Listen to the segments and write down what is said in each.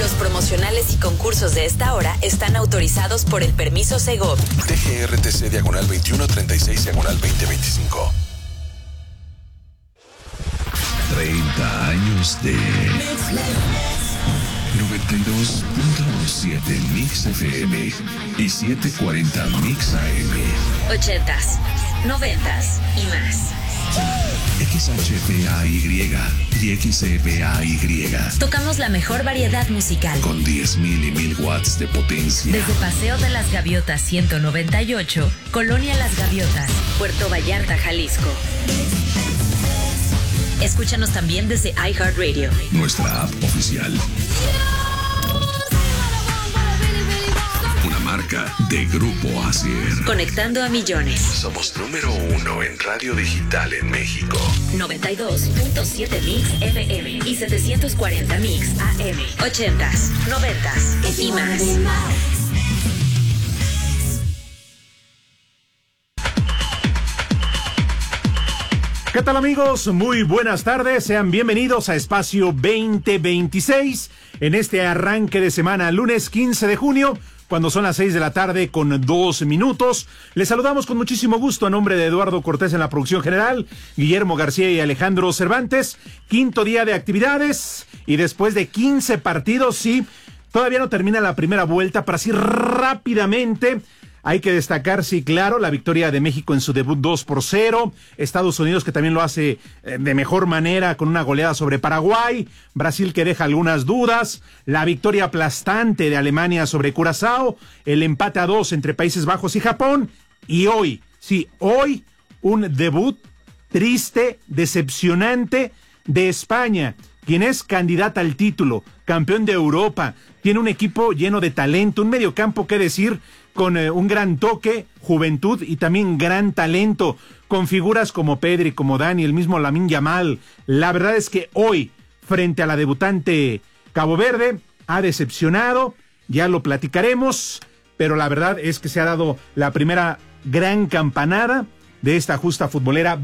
Los promocionales y concursos de esta hora están autorizados por el permiso Segov. TGRTC /2136/2025. 30 años de 92.7 Mix FM y 740 Mix AM. 80s, 90s y más. XHPAY y XEPAY. Tocamos la mejor variedad musical. Con 10.000 y 1.000 watts de potencia. Desde Paseo de las Gaviotas 198, Colonia Las Gaviotas, Puerto Vallarta, Jalisco. Escúchanos también desde iHeartRadio. Nuestra app oficial. Una marca de Grupo Asier. Conectando a millones. Somos número 1 en radio digital en México. 92.7 Mix FM y 740 Mix AM. 80s, 90s y más. ¿Qué tal, amigos? Muy buenas tardes, sean bienvenidos a Espacio 2026 en este arranque de semana, lunes 15 de junio, cuando son las 6 de la tarde con 2 minutos. Les saludamos con muchísimo gusto a nombre de Eduardo Cortés en la producción general, Guillermo García y Alejandro Cervantes. Quinto día de actividades y después de 15 partidos, sí, todavía no termina la primera vuelta, para así rápidamente. Hay que destacar, sí, claro, la victoria de México en su debut 2-0. Estados Unidos, que también lo hace de mejor manera con una goleada sobre Paraguay. Brasil, que deja algunas dudas. La victoria aplastante de Alemania sobre Curazao. El empate a 2 entre Países Bajos y Japón. Y hoy, sí, hoy, un debut triste, decepcionante de España, quien es candidata al título, campeón de Europa. Tiene un equipo lleno de talento, un mediocampo, qué decir, con un gran toque, juventud y también gran talento, con figuras como Pedri, como Dani, el mismo Lamine Yamal. La verdad es que hoy, frente a la debutante Cabo Verde, ha decepcionado, ya lo platicaremos, pero la verdad es que se ha dado la primera gran campanada de esta justa futbolera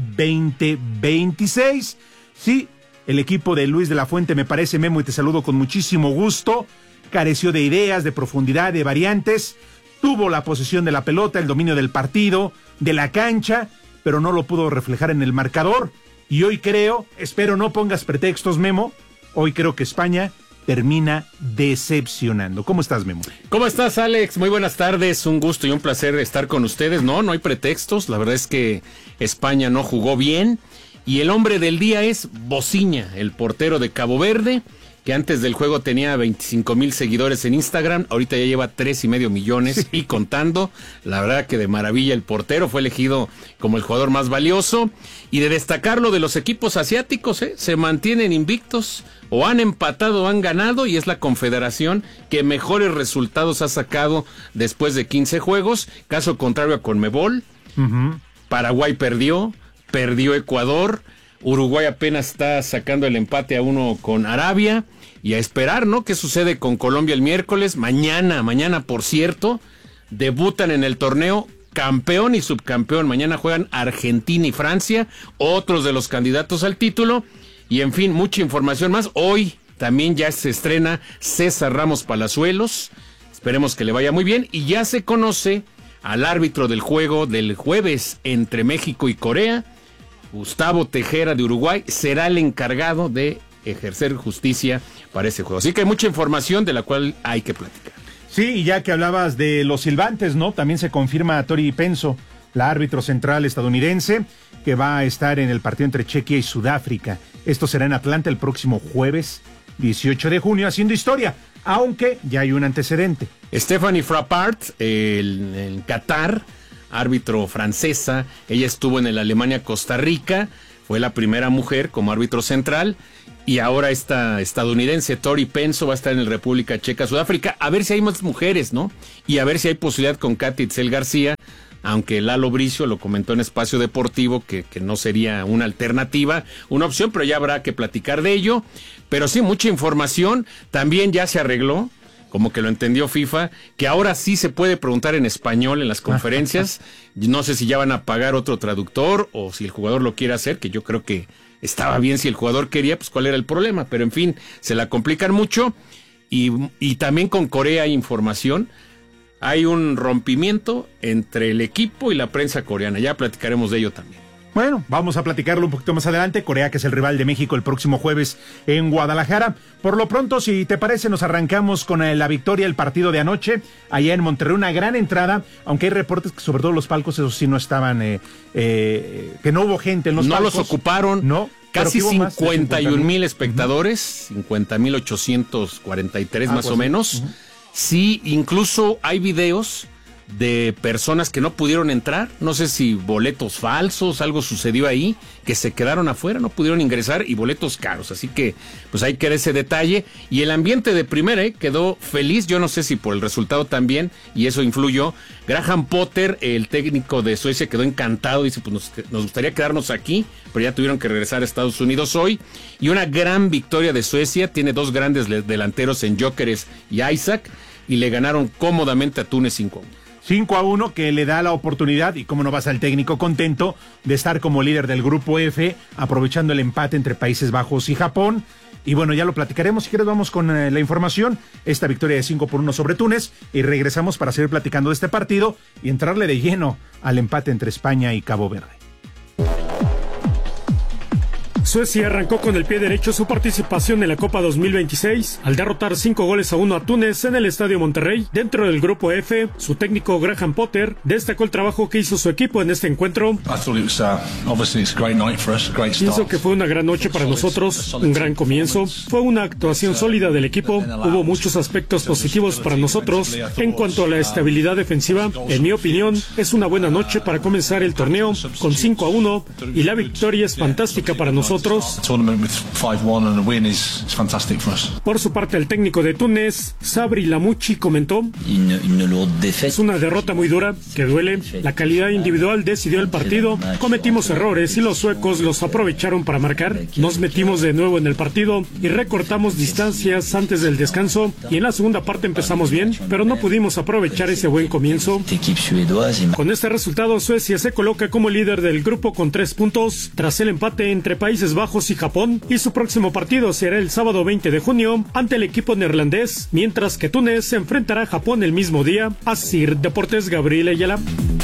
2026. Sí, el equipo de Luis de la Fuente, me parece, Memo, y te saludo con muchísimo gusto, careció de ideas, de profundidad, de variantes. Tuvo la posesión de la pelota, el dominio del partido, de la cancha, pero no lo pudo reflejar en el marcador. Y hoy creo, espero no pongas pretextos, Memo, hoy creo que España termina decepcionando. ¿Cómo estás, Memo? ¿Cómo estás, Alex? Muy buenas tardes, un gusto y un placer estar con ustedes. No hay pretextos, la verdad es que España no jugó bien. Y el hombre del día es Bociña, el portero de Cabo Verde, que antes del juego tenía 25,000 seguidores en Instagram, ahorita ya lleva 3.5 millones sí, y contando. La verdad que de maravilla el portero, fue elegido como el jugador más valioso. Y de destacarlo de los equipos asiáticos, se mantienen invictos, o han empatado o han ganado, y es la confederación que mejores resultados ha sacado después de 15 juegos, caso contrario a Conmebol. Paraguay perdió Ecuador, Uruguay apenas está sacando el empate a 1 con Arabia, y a esperar, ¿no?, qué sucede con Colombia el miércoles. Mañana, por cierto, debutan en el torneo campeón y subcampeón. Mañana juegan Argentina y Francia, otros de los candidatos al título, y en fin, mucha información más. Hoy también ya se estrena César Ramos Palazuelos, esperemos que le vaya muy bien, y ya se conoce al árbitro del juego del jueves entre México y Corea. Gustavo Tejera de Uruguay será el encargado de ejercer justicia para ese juego. Así que hay mucha información de la cual hay que platicar. Sí, y ya que hablabas de los silbantes, ¿no? También se confirma a Tori Penso, la árbitro central estadounidense, que va a estar en el partido entre Chequia y Sudáfrica. Esto será en Atlanta el próximo jueves 18 de junio, haciendo historia, aunque ya hay un antecedente. Stephanie Frappart, en Qatar, árbitro francesa, ella estuvo en el Alemania-Costa Rica, fue la primera mujer como árbitro central, y ahora esta estadounidense Tori Penso va a estar en el República Checa, Sudáfrica, a ver si hay más mujeres, ¿no? Y a ver si hay posibilidad con Katy Itzel García, aunque Lalo Bricio lo comentó en Espacio Deportivo, que no sería una alternativa, una opción, pero ya habrá que platicar de ello. Pero sí, mucha información, también ya se arregló, como que lo entendió FIFA, que ahora sí se puede preguntar en español en las conferencias. No sé si ya van a pagar otro traductor o si el jugador lo quiere hacer, que yo creo que estaba bien si el jugador quería, pues cuál era el problema, pero en fin, se la complican mucho. y también con Corea hay información. Hay un rompimiento entre el equipo y la prensa coreana. Ya platicaremos de ello también. Bueno, vamos a platicarlo un poquito más adelante. Corea, que es el rival de México el próximo jueves en Guadalajara. Por lo pronto, si te parece, nos arrancamos con la victoria del partido de anoche, allá en Monterrey. Una gran entrada, aunque hay reportes que sobre todo los palcos, esos sí no estaban, que no hubo gente en los palcos. No los ocuparon. No. Casi 51,000 espectadores, 50,843 más o menos. Sí, incluso hay videos de personas que no pudieron entrar, no sé si boletos falsos, algo sucedió ahí, que se quedaron afuera, no pudieron ingresar y boletos caros, así que pues hay que ver ese detalle. Y el ambiente de primera quedó feliz, yo no sé si por el resultado también, y eso influyó. Graham Potter, el técnico de Suecia, quedó encantado, dice pues nos gustaría quedarnos aquí, pero ya tuvieron que regresar a Estados Unidos hoy. Y una gran victoria de Suecia, tiene dos grandes delanteros en Gyökeres y Isaac, y le ganaron cómodamente a Túnez 5-1. 5-1, que le da la oportunidad, y cómo no va a ser el técnico contento, de estar como líder del grupo F, aprovechando el empate entre Países Bajos y Japón. Y bueno, ya lo platicaremos. Si quieres, vamos con la información. Esta victoria de 5-1 sobre Túnez, y regresamos para seguir platicando de este partido y entrarle de lleno al empate entre España y Cabo Verde. Suecia arrancó con el pie derecho su participación en la Copa 2026 al derrotar 5-1 a Túnez en el Estadio Monterrey. Dentro del grupo F, su técnico Graham Potter destacó el trabajo que hizo su equipo en este encuentro. Pienso que fue una gran noche para nosotros, un gran comienzo. Fue una actuación sólida del equipo. Hubo muchos aspectos positivos para nosotros. En cuanto a la estabilidad defensiva, en mi opinión, es una buena noche para comenzar el torneo con 5-1 y la victoria es fantástica para nosotros. Por su parte, el técnico de Túnez, Sabri Lamouchi, comentó: es una derrota muy dura, que duele. La calidad individual decidió el partido. Cometimos errores y los suecos los aprovecharon para marcar. Nos metimos de nuevo en el partido y recortamos distancias antes del descanso. Y en la segunda parte empezamos bien, pero no pudimos aprovechar ese buen comienzo. Con este resultado, Suecia se coloca como líder del grupo con 3 puntos, tras el empate entre Países Bajos y Japón, y su próximo partido será el sábado 20 de junio ante el equipo neerlandés, mientras que Túnez se enfrentará a Japón el mismo día. Asir Deportes, Gabriel Ayala.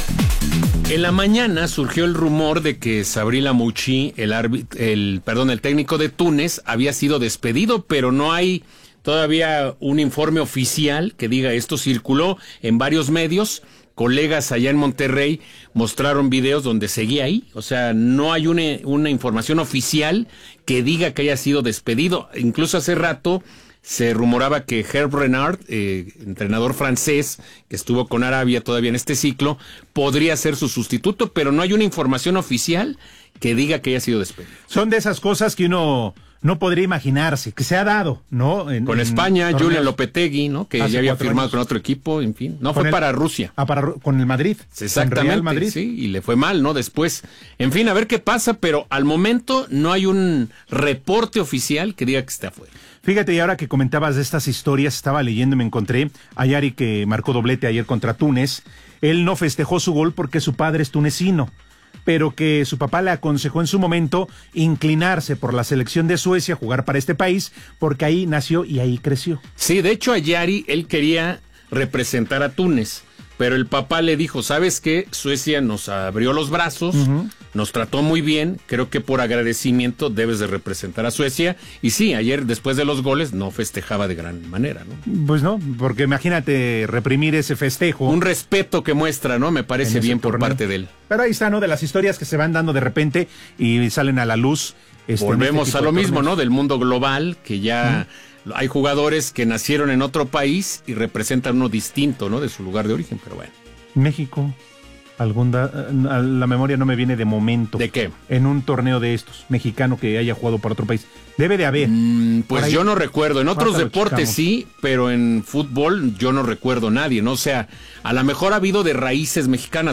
En la mañana surgió el rumor de que Sabri Lamouchi, el técnico de Túnez, había sido despedido, pero no hay todavía un informe oficial que diga esto. Circuló en varios medios. Colegas allá en Monterrey mostraron videos donde seguía ahí. O sea, no hay una información oficial que diga que haya sido despedido. Incluso hace rato se rumoraba que Herb Renard, entrenador francés que estuvo con Arabia todavía en este ciclo, podría ser su sustituto, pero no hay una información oficial que diga que haya sido despedido. Son de esas cosas que uno no podría imaginarse, que se ha dado, ¿no? Con España, Julian Lopetegui, ¿no? Que ya había firmado años con otro equipo, en fin. No, fue para Rusia. Con el Madrid. Exactamente, con Real Madrid. Sí, y le fue mal, ¿no? Después, en fin, a ver qué pasa, pero al momento no hay un reporte oficial que diga que está afuera. Fíjate, y ahora que comentabas de estas historias, estaba leyendo y me encontré a Yari, que marcó doblete ayer contra Túnez. Él no festejó su gol porque su padre es tunecino, pero que su papá le aconsejó en su momento inclinarse por la selección de Suecia, jugar para este país, porque ahí nació y ahí creció. Sí, de hecho a Yari él quería representar a Túnez, pero el papá le dijo, ¿sabes qué? Suecia nos abrió los brazos, nos trató muy bien, creo que por agradecimiento debes de representar a Suecia. Y sí, ayer después de los goles no festejaba de gran manera, ¿no? Pues no, porque imagínate reprimir ese festejo. Un respeto que muestra, ¿no? Me parece bien por parte de él. Pero ahí está, ¿no? De las historias que se van dando de repente y salen a la luz. Volvemos a lo mismo, ¿no? Del mundo global, que ya hay jugadores que nacieron en otro país y representan uno distinto, ¿no? De su lugar de origen, pero bueno. México, a la memoria no me viene de momento. ¿De qué? En un torneo de estos, mexicano que haya jugado para otro país. Debe de haber. Pues ahí, yo no recuerdo. En otros deportes sí, pero en fútbol yo no recuerdo nadie, ¿no? O sea, a lo mejor ha habido de raíces mexicanas.